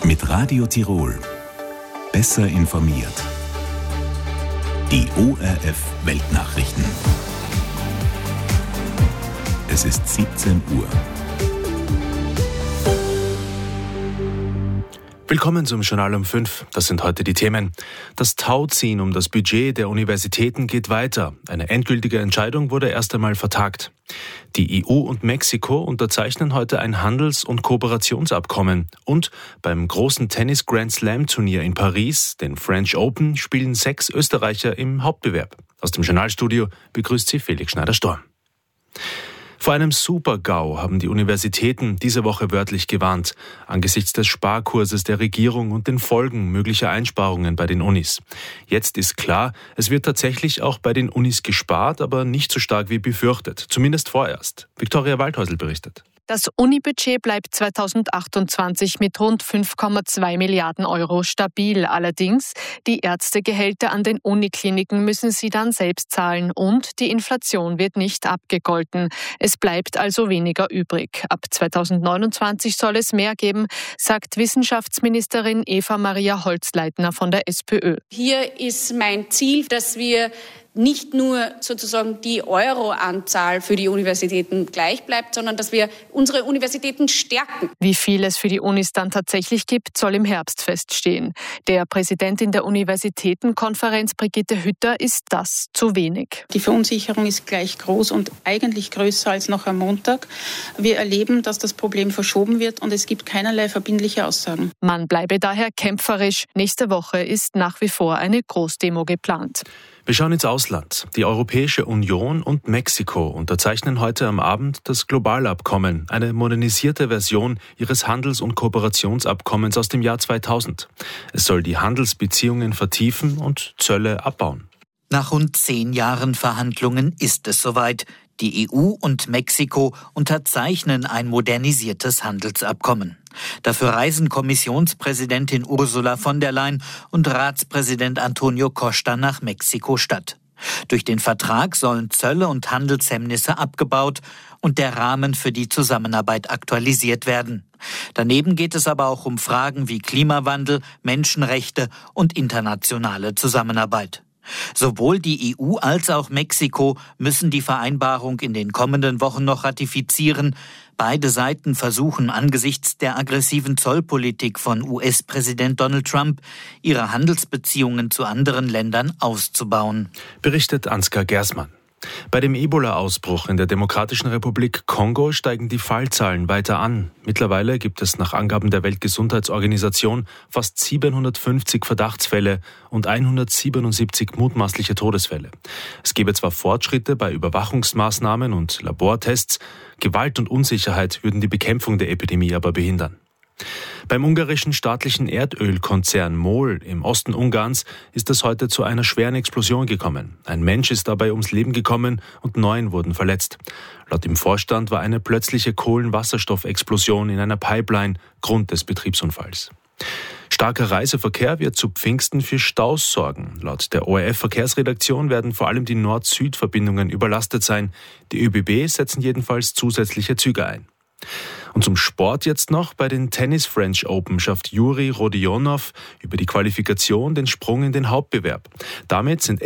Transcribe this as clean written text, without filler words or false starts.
Mit Radio Tirol. Besser informiert. Die ORF Weltnachrichten. Es ist 17 Uhr. Willkommen zum Journal um 5. Das sind heute die Themen. Das Tauziehen um das Budget der Universitäten geht weiter. Eine endgültige Entscheidung wurde erst einmal vertagt. Die EU und Mexiko unterzeichnen heute ein Handels- und Kooperationsabkommen. Und beim großen Tennis-Grand-Slam-Turnier in Paris, den French Open, spielen 6 Österreicher im Hauptbewerb. Aus dem Journalstudio begrüßt sie Felix Schneider-Storm. Vor einem Super-GAU haben die Universitäten diese Woche wörtlich gewarnt, angesichts des Sparkurses der Regierung und den Folgen möglicher Einsparungen bei den Unis. Jetzt ist klar, es wird tatsächlich auch bei den Unis gespart, aber nicht so stark wie befürchtet, zumindest vorerst. Viktoria Waldhäusl berichtet. Das Unibudget bleibt 2028 mit rund 5,2 Milliarden Euro stabil. Allerdings, die Ärztegehälter an den Unikliniken müssen sie dann selbst zahlen und die Inflation wird nicht abgegolten. Es bleibt also weniger übrig. Ab 2029 soll es mehr geben, sagt Wissenschaftsministerin Eva-Maria Holzleitner von der SPÖ. Hier ist mein Ziel, dass wir nicht nur sozusagen die Euroanzahl für die Universitäten gleich bleibt, sondern dass wir unsere Universitäten stärken. Wie viel es für die Unis dann tatsächlich gibt, soll im Herbst feststehen. Der Präsidentin der Universitätenkonferenz, Brigitte Hütter, ist das zu wenig. Die Verunsicherung ist gleich groß und eigentlich größer als noch am Montag. Wir erleben, dass das Problem verschoben wird und es gibt keinerlei verbindliche Aussagen. Man bleibe daher kämpferisch. Nächste Woche ist nach wie vor eine Großdemo geplant. Wir schauen ins Ausland. Die Europäische Union und Mexiko unterzeichnen heute am Abend das Globalabkommen, eine modernisierte Version ihres Handels- und Kooperationsabkommens aus dem Jahr 2000. Es soll die Handelsbeziehungen vertiefen und Zölle abbauen. Nach rund 10 Jahren Verhandlungen ist es soweit. Die EU und Mexiko unterzeichnen ein modernisiertes Handelsabkommen. Dafür reisen Kommissionspräsidentin Ursula von der Leyen und Ratspräsident Antonio Costa nach Mexiko-Stadt. Durch den Vertrag sollen Zölle und Handelshemmnisse abgebaut und der Rahmen für die Zusammenarbeit aktualisiert werden. Daneben geht es aber auch um Fragen wie Klimawandel, Menschenrechte und internationale Zusammenarbeit. Sowohl die EU als auch Mexiko müssen die Vereinbarung in den kommenden Wochen noch ratifizieren. Beide Seiten versuchen angesichts der aggressiven Zollpolitik von US-Präsident Donald Trump, ihre Handelsbeziehungen zu anderen Ländern auszubauen. Berichtet Ansgar Gersmann. Bei dem Ebola-Ausbruch in der Demokratischen Republik Kongo steigen die Fallzahlen weiter an. Mittlerweile gibt es nach Angaben der Weltgesundheitsorganisation fast 750 Verdachtsfälle und 177 mutmaßliche Todesfälle. Es gebe zwar Fortschritte bei Überwachungsmaßnahmen und Labortests, Gewalt und Unsicherheit würden die Bekämpfung der Epidemie aber behindern. Beim ungarischen staatlichen Erdölkonzern MOL im Osten Ungarns ist es heute zu einer schweren Explosion gekommen. Ein Mensch ist dabei ums Leben gekommen und 9 wurden verletzt. Laut dem Vorstand war eine plötzliche Kohlenwasserstoffexplosion in einer Pipeline Grund des Betriebsunfalls. Starker Reiseverkehr wird zu Pfingsten für Staus sorgen. Laut der ORF-Verkehrsredaktion werden vor allem die Nord-Süd-Verbindungen überlastet sein. Die ÖBB setzen jedenfalls zusätzliche Züge ein. Und zum Sport jetzt noch. Bei den Tennis French Open schafft Juri Rodionov über die Qualifikation den Sprung in den Hauptbewerb. Damit sind